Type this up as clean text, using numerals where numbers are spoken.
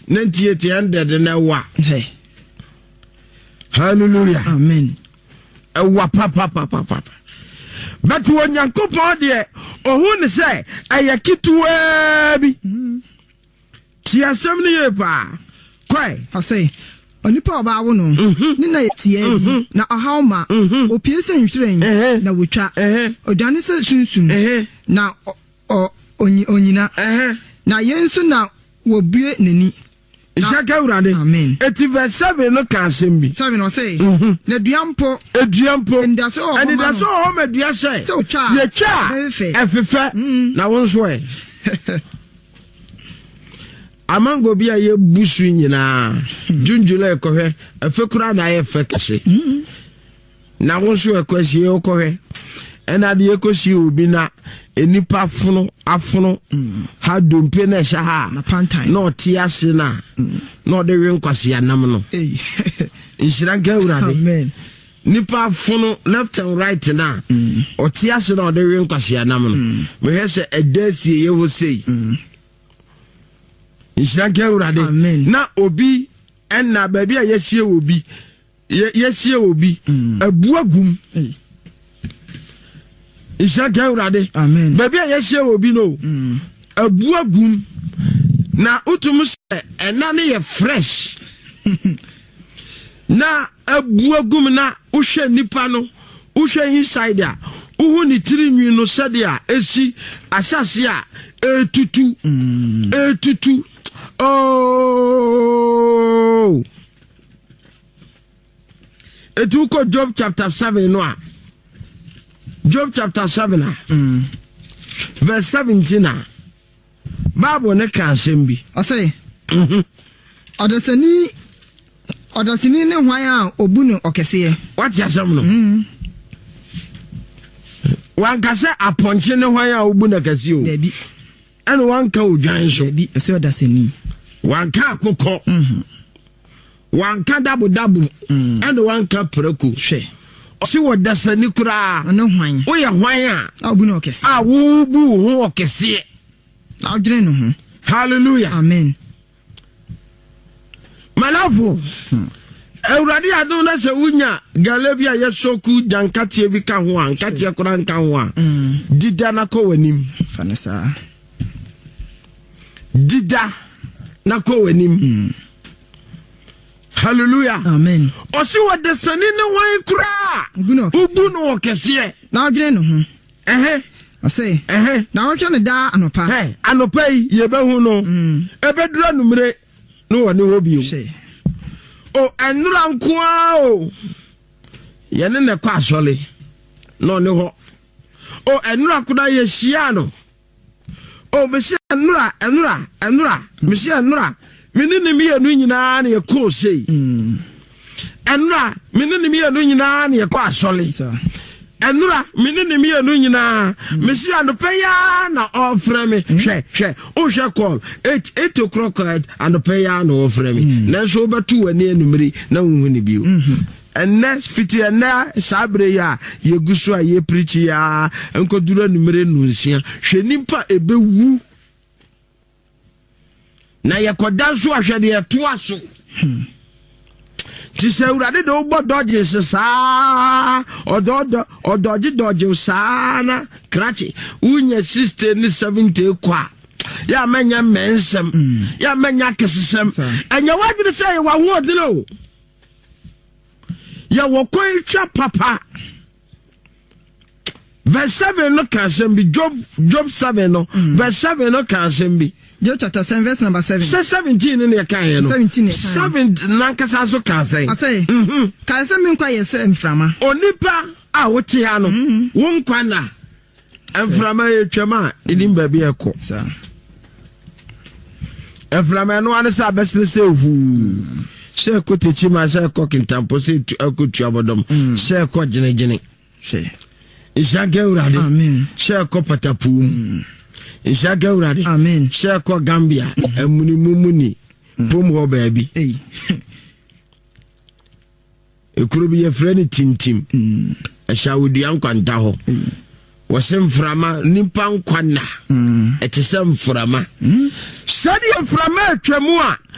9800 na wa. Hallelujah. Amen. Ewa papa. But when Yankopon de ohun say ayakitu bi. Ti asem ne ye pa. Kwai. I say onipa oba wo no ni na yetie bi na ahawma opie se nhweren na wotwa odwane se sunsun na onyina na yensu na wobue nani Ishaka urade. Amen. 87 no kan asem bi. 7 o say na duampo ndaso and ndaso o medua say so twa ye twa efefe na wonso e amango bia ye busu nyina junjula ekohwe efekura na ye fekese na wonso ekwasi ekohwe enade ekosi obi na enipa afono ha dompe na sha ha na pantai na otiase na na de wenkwase anam no inshiranka urade. Amen. Nipa afono left and right na otiase na de wenkwase anam no me hese edasi ye wo sei inshiranka urade. Amen. Na obi enna baabi a yesie obi abuagum Ishaka urade. Amen. Baby a yesie obi no. Abuagum na utum se enane ye fresh. Na abuagum na uhwe nipa no, uhwe inside a, uhu ni tirinwi no sede a esi asase a etutu. Oh. Etuko Job chapter 7 no a. Job chapter 7 verse 17 Bible ne kan sembi. I say odasini ne hwan a obu no okese. What ya sam no? Wan ka se aponche ne hwan a obu na kase o. Dedi. Ene wan ka odwan so. Dedi, ese odasini. Wan ka akokọ. Wan ka dabu. Ene wan ka preko. Hwe. Si wodasani kura. Ano hwan. Wo ye hwan a obu no okese. A wo bu ho okese. Na odwene no ho. Hallelujah. Amen. Malafo. Euradi adon na se wunya galebia yesoku jankatie bi ka ho an katie kura nka ho a. Dida na ko wanim. Fanesa. Dida na ko wanim. Hallelujah. Amen. Osi wodesani ne wan kura. Ubu no okese. Na odwene no ho. I say na wotwe ne da anopa. Anopa ye be hu no. Ebedura numre no woni ho bi o. O enura nkoa o. Ye ne kwa asole. No ne ho. O enura kuda ye hia no. O me se enura. Me se enura. Menini mi anu nyina na ye ko sei. Enura menini mi anu nyina na ye kwa asole. Enura menini mi anu nyina me se anopeya na ofre me hwe o hwe call 8 o'clock anopeya na ofre me na so betu wani anumri na hu ni biu. And next fiti na sabre ya ye gusu a ye preach ya enkodura numere nunsia hwe nimpa ebewu na yakoda so ahwede eto aso ti se urade do bo dodge sa odoji sa na krachi unye 60 ni 70 kwa ya menya mensem ya menya kesesem enya wadwe say wa ho no ya wokoitwa papa verse 7 no kan sembi Job 7 no verse 7 no kan sembi Job chapter 7 verse number 7. 17 in the kan no 17 7 nankasa so kan say I say kan say me nkwa yese mframa onipa a wote ha no wo nkwa na mframa etwama enim ba bi ekọ sa mframa no ane sa besle se hu she ko techi ma she ko kintampo se akutu abodom she ko gine she Ishaka urade. Amen. She ko patapum. Ishaka urade. Amen. She ko Gambia muni pom ho baabi. Ekurubi ye freni tintim. Ashawudi ankwanta ho. Wasem frama nimpa nkwana. Etesem frama. Sadi frama atwamu a